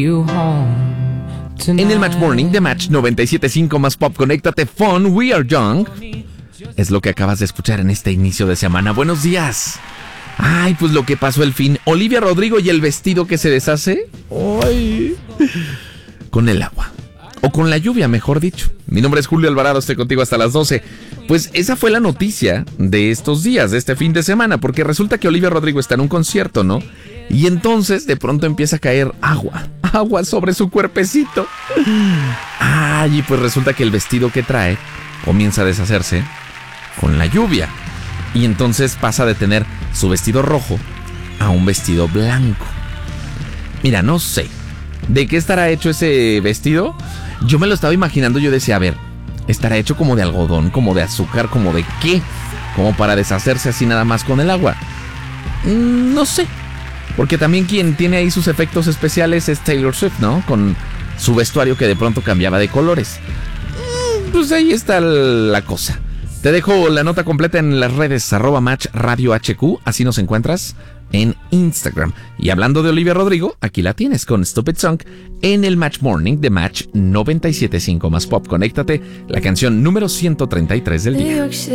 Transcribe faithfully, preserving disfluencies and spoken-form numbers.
En el Match Morning de Match noventa y siete punto cinco más Pop, conéctate, Fun, We Are Young. Es lo que acabas de escuchar en este inicio de semana. Buenos días. Ay, pues lo que pasó el fin. Olivia Rodrigo y el vestido que se deshace. Ay. Con el agua. O con la lluvia, mejor dicho. Mi nombre es Julio Alvarado, estoy contigo hasta las doce. Pues esa fue la noticia de estos días, de este fin de semana, porque resulta que Olivia Rodrigo está en un concierto, ¿no? Y entonces de pronto empieza a caer agua, agua sobre su cuerpecito. Ay, y pues resulta que el vestido que trae comienza a deshacerse con la lluvia. Y entonces pasa de tener su vestido rojo a un vestido blanco. Mira, no sé de qué estará hecho ese vestido. Yo me lo estaba imaginando, yo decía, a ver, estará hecho como de algodón, como de azúcar, como de qué, como para deshacerse así nada más con el agua. Mm, no sé, porque también quien tiene ahí sus efectos especiales es Taylor Swift, ¿no? Con su vestuario que de pronto cambiaba de colores. Mm, pues ahí está la cosa. Te dejo la nota completa en las redes, arroba Match Radio H Q, así nos encuentras en Instagram. Y hablando de Olivia Rodrigo, aquí la tienes con Stupid Song en el Match Morning de Match noventa y siete punto cinco más Pop. Conéctate, la canción número ciento treinta y tres del día.